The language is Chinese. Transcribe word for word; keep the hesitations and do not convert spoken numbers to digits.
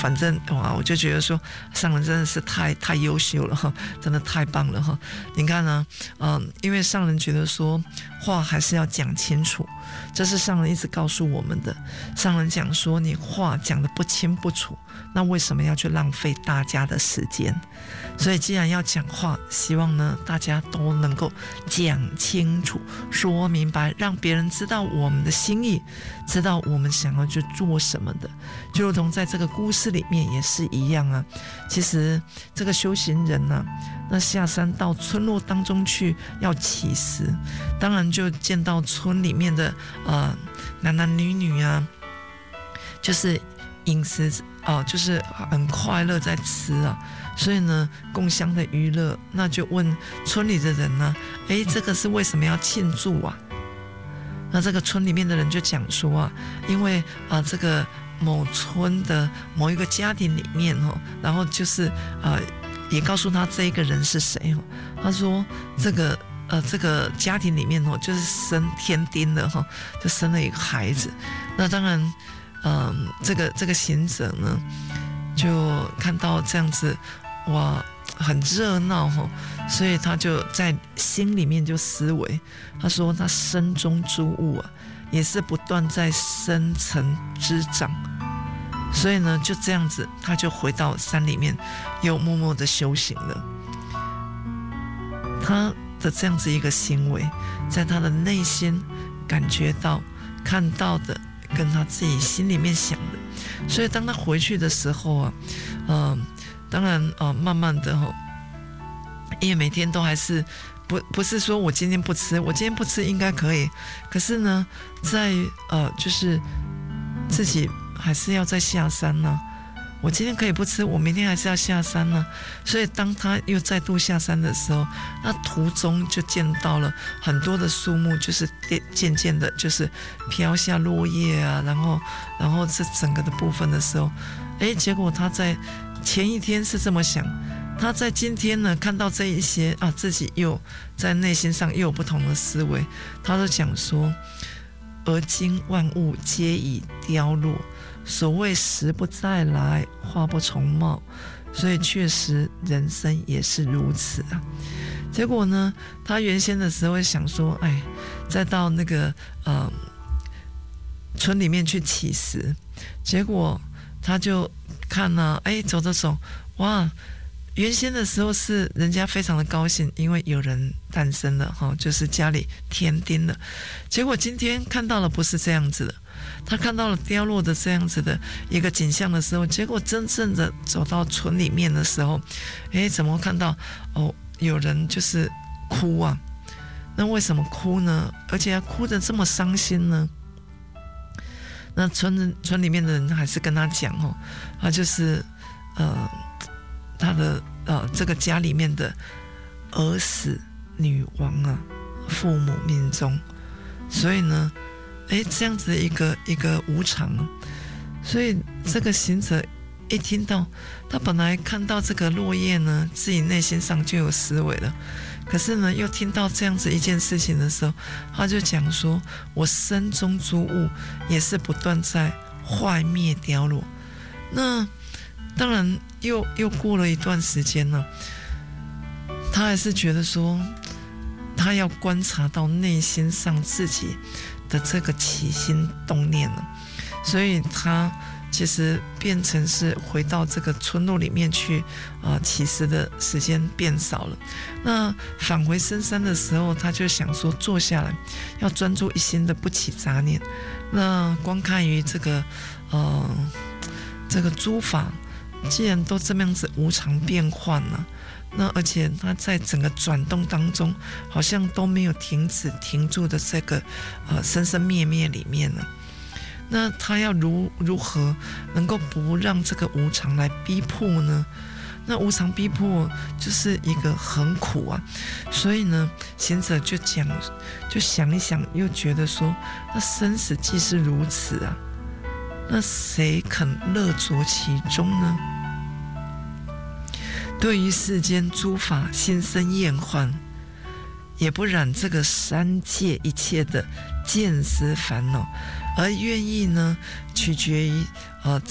反正哇，我就觉得说上人真的是太太优秀了哈，真的太棒了哈。你看呢，嗯，因为上人觉得说话还是要讲清楚，这是上人一直告诉我们的。上人讲说，你话讲得不清不楚，那为什么要去浪费大家的时间？所以既然要讲话，希望呢大家都能够讲清楚，说明白，让别人知道我们的心意，知道我们想要去做什么的。就如同在这个故事里面也是一样啊。其实这个修行人啊，那下山到村落当中去要乞食，当然就见到村里面的呃男男女女啊，就是饮食哦，就是很快乐在吃啊，所以呢，共襄的娱乐，那就问村里的人呢，诶，这个是为什么要庆祝啊？那这个村里面的人就讲说啊，因为啊、呃，这个某村的某一个家庭里面哦，然后就是啊、呃，也告诉他这一个人是谁哦，他说这个呃这个家庭里面哦，就是生天丁的哈，就生了一个孩子，那当然。嗯，这个这个行者呢，就看到这样子，哇，很热闹哈，所以他就在心里面就思维，他说他身中诸物啊，也是不断在生成滋长，所以呢，就这样子，他就回到山里面，又默默的修行了。他的这样子一个行为，在他的内心感觉到、看到的。跟他自己心里面想的，所以当他回去的时候啊，嗯、呃，当然呃，慢慢的哈、哦，因为每天都还是不不是说我今天不吃，我今天不吃应该可以，可是呢，在呃就是自己还是要再下山呢、啊。我今天可以不吃，我明天还是要下山呢、啊。所以当他又再度下山的时候，那途中就见到了很多的树木，就是渐渐的，就是飘下落叶啊，然后，然后这整个的部分的时候，哎，结果他在前一天是这么想，他在今天呢看到这一些啊，自己又在内心上又有不同的思维，他就讲说，而今万物皆已凋落。所谓时不再来，花不重茂，所以确实人生也是如此啊。结果呢，他原先的时候会想说，哎，再到那个呃村里面去乞食，结果他就看了、啊，哎，走着走，哇！原先的时候是人家非常的高兴，因为有人诞生了哈，就是家里添丁了。结果今天看到了不是这样子的，他看到了凋落的这样子的一个景象的时候，结果真正的走到村里面的时候，诶，怎么看到哦，有人就是哭啊？那为什么哭呢？而且哭得这么伤心呢？那村村里面的人还是跟他讲哦，他就是呃。他的呃，这个家里面的儿死女亡啊，父母命终，所以呢，哎，这样子一个一个无常，所以这个行者一听到，他本来看到这个落叶呢，自己内心上就有思维了，可是呢，又听到这样子一件事情的时候，他就讲说，我身中诸物也是不断在坏灭凋落，那。当然又又过了一段时间了，他还是觉得说他要观察到内心上自己的这个起心动念了，所以他其实变成是回到这个村落里面去啊、呃，乞食的时间变少了。那返回深山的时候，他就想说坐下来要专注一心的不起杂念，那光看于这个呃这个诸法既然都这么样子无常变换了，那而且它在整个转动当中，好像都没有停止停住的这个呃生生灭灭里面了。那他要如如何能够不让这个无常来逼迫呢？那无常逼迫就是一个很苦啊，所以呢，行者就讲，就想一想，又觉得说，那生死既是如此啊，那谁肯乐着其中呢？对于世间诸法心生厌患，也不染这个三界一切的见思烦恼，而愿意呢，取决于呃。